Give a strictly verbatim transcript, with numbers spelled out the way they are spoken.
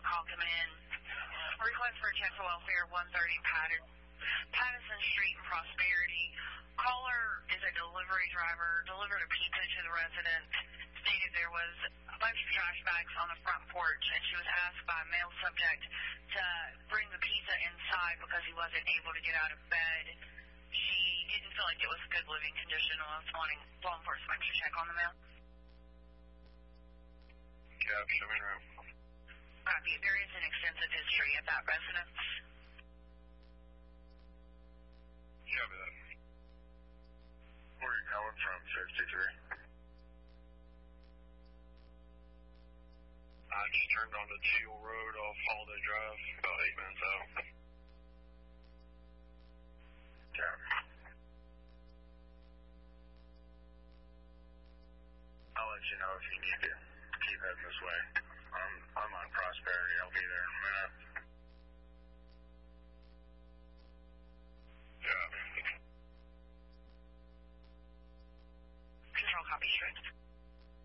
a call coming in. Request for a check for welfare, one thirty Patterson, Patterson Street in Prosperity. Caller is a delivery driver, delivered a pizza to the resident, stated there was a bunch of trash bags on the front porch, and she was asked by a male subject to bring the pizza inside because he wasn't able to get out of bed. She didn't feel like it was a good living condition and was wanting law enforcement to check on the male. Yeah, show me around. Copy. There is an extensive history at that residence. Yeah, but where are you calling from, sixty-three? I just turned on the Teal Road off Holiday Drive about eight minutes out. Yeah. I'll let you know if you need to keep heading this way.